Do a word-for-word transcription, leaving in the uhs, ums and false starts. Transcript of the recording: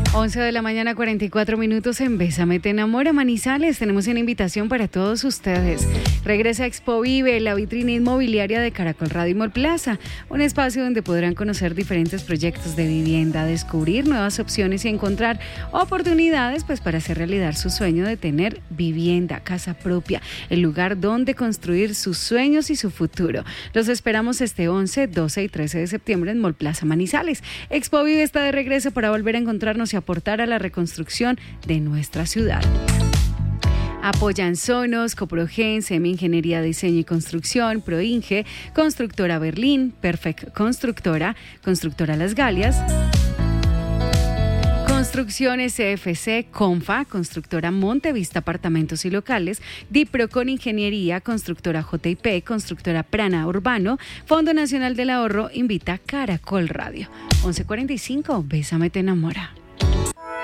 once de la mañana, cuarenta y cuatro minutos en Bésame Te Enamora, Manizales. Tenemos una invitación para todos ustedes. Regresa Expo Vive, la vitrina inmobiliaria de Caracol Radio y Mall Plaza, un espacio donde podrán conocer diferentes proyectos de vivienda, descubrir nuevas opciones y encontrar oportunidades pues para hacer realidad su sueño de tener vivienda, casa propia, el lugar donde construir sus sueños y su futuro. Los esperamos este once, doce y trece de septiembre en Mall Plaza Manizales. Expo Vive está de regreso para volver a encontrarnos y aportar a la reconstrucción de nuestra ciudad. Apoyan Sonos, Coprogen, Semi Ingeniería, Diseño y Construcción, Proinge, Constructora Berlín, Perfect Constructora, Constructora Las Galias, Construcciones C F C, Confa, Constructora Montevista Apartamentos y Locales, Diprocon Ingeniería, Constructora J I P, Constructora Prana Urbano, Fondo Nacional del Ahorro, invita Caracol Radio. once cuarenta y cinco, Bésame Te Enamora.